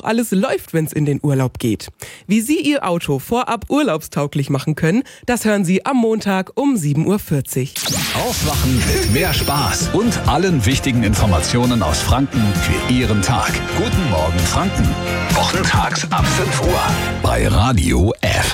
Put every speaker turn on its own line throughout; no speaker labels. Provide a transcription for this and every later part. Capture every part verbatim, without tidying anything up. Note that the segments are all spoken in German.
alles läuft, wenn es in den Urlaub geht. Wie Sie Ihr Auto vorab urlaubstauglich machen können, das hören Sie am Montag um sieben Uhr vierzig.
Aufwachen mit mehr Spaß und allen wichtigen Informationen aus Franken für Ihren Tag. Guten Morgen Franken. Wochentags ab fünf Uhr bei Radio F.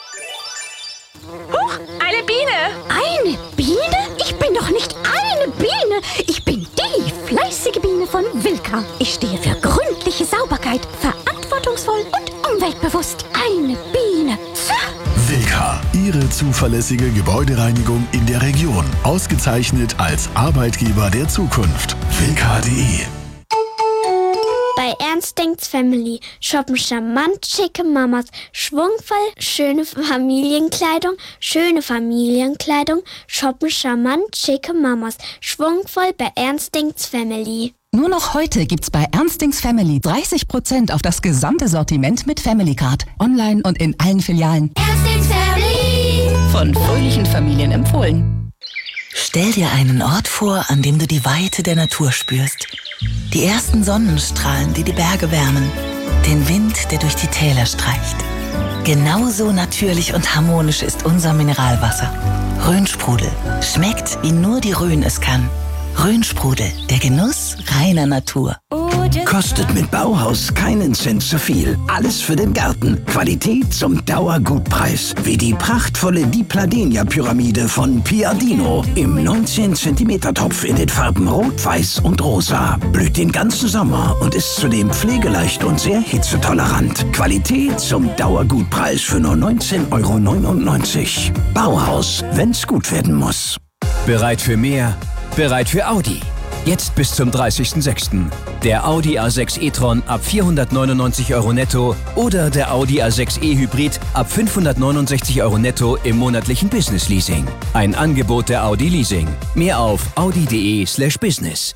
Huch, eine Biene!
Eine Biene? Ich bin doch nicht eine Biene. Ich bin die fleißige Biene von Wilka. Ich stehe für gründliche Sauberkeit, verantwortungsvoll und umweltbewusst. Eine Biene.
Wilka, Ihre zuverlässige Gebäudereinigung in der Region. Ausgezeichnet als Arbeitgeber der Zukunft. Wilka punkt de.
Bei Ernst denkt's Family shoppen charmant schicke Mamas, schwungvoll schöne Familienkleidung, schöne Familienkleidung, shoppen charmant schicke Mamas, schwungvoll bei Ernst denkt's Family.
Nur noch heute gibt's bei Ernst denkt's Family dreißig Prozent auf das gesamte Sortiment mit Family Card. Online und in allen Filialen.
Ernst denkt's Family.
Von fröhlichen Familien empfohlen.
Stell dir einen Ort vor, an dem du die Weite der Natur spürst. Die ersten Sonnenstrahlen, die die Berge wärmen. Den Wind, der durch die Täler streicht. Genauso natürlich und harmonisch ist unser Mineralwasser. Rhönsprudel. Schmeckt, wie nur die Rhön es kann. Rhönsprudel, der Genuss reiner Natur.
Kostet mit Bauhaus keinen Cent zu viel. Alles für den Garten. Qualität zum Dauergutpreis. Wie die prachtvolle Di Pladenia-Pyramide von Piadino. Im neunzehn Zentimeter Topf in den Farben Rot, Weiß und Rosa. Blüht den ganzen Sommer und ist zudem pflegeleicht und sehr hitzetolerant. Qualität zum Dauergutpreis für nur neunzehn Euro neunundneunzig. Bauhaus, wenn's gut werden muss.
Bereit für mehr? Bereit für Audi. Jetzt bis zum dreißigsten sechsten Der Audi A sechs e-tron ab vierhundertneunundneunzig Euro netto oder der Audi A sechs e-Hybrid ab fünfhundertneunundsechzig Euro netto im monatlichen Business-Leasing. Ein Angebot der Audi Leasing. Mehr auf audi punkt de slash business.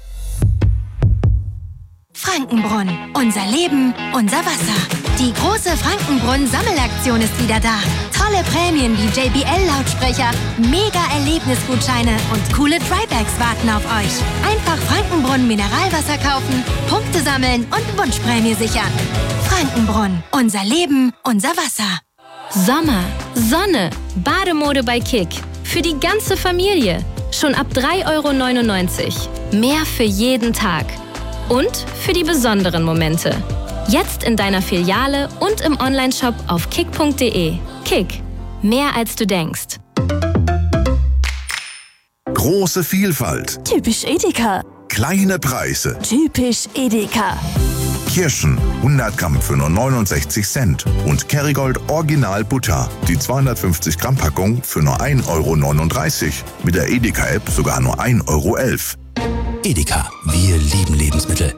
Frankenbrunn. Unser Leben, unser Wasser. Die große Frankenbrunn-Sammelaktion ist wieder da. Tolle Prämien wie J B L-Lautsprecher, Mega-Erlebnisgutscheine und coole Drybags warten auf euch. Einfach Frankenbrunn Mineralwasser kaufen, Punkte sammeln und Wunschprämie sichern. Frankenbrunn. Unser Leben, unser Wasser.
Sommer, Sonne, Bademode bei Kick. Für die ganze Familie. Schon ab drei Euro neunundneunzig. Mehr für jeden Tag. Und für die besonderen Momente. Jetzt in deiner Filiale und im Onlineshop auf kick punkt de. Kick. Mehr als du denkst.
Große Vielfalt.
Typisch Edeka.
Kleine Preise.
Typisch Edeka.
Kirschen, hundert Gramm für nur neunundsechzig Cent. Und Kerrygold Original Butter, die zweihundertfünfzig Gramm Packung für nur ein Euro neununddreißig. Mit der Edeka-App sogar nur ein Euro elf.
Edeka, wir lieben Lebensmittel.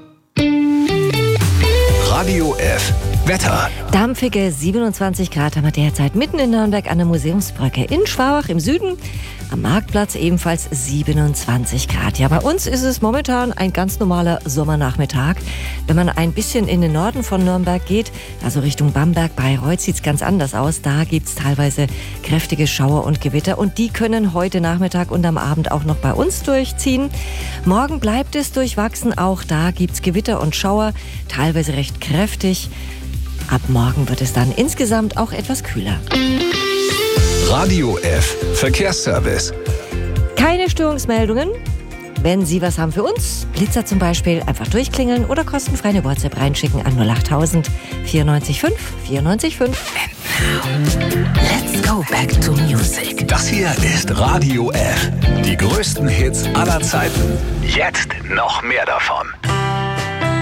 Radio F. Wetter.
Dampfige siebenundzwanzig Grad haben wir derzeit mitten in Nürnberg an der Museumsbrücke. In Schwabach im Süden, am Marktplatz ebenfalls siebenundzwanzig Grad. Ja, bei uns ist es momentan ein ganz normaler Sommernachmittag. Wenn man ein bisschen in den Norden von Nürnberg geht, also Richtung Bamberg, Bayreuth, sieht es ganz anders aus. Da gibt es teilweise kräftige Schauer und Gewitter und die können heute Nachmittag und am Abend auch noch bei uns durchziehen. Morgen bleibt es durchwachsen, auch da gibt es Gewitter und Schauer, teilweise recht kräftig. Ab morgen wird es dann insgesamt auch etwas kühler.
Radio F. Verkehrsservice.
Keine Störungsmeldungen. Wenn Sie was haben für uns, Blitzer zum Beispiel, einfach durchklingeln oder kostenfrei eine WhatsApp reinschicken an null achttausend vierundneunzig fünf vierundneunzig fünf.
And now, let's go back to music.
Das hier ist Radio F. Die größten Hits aller Zeiten. Jetzt noch mehr davon.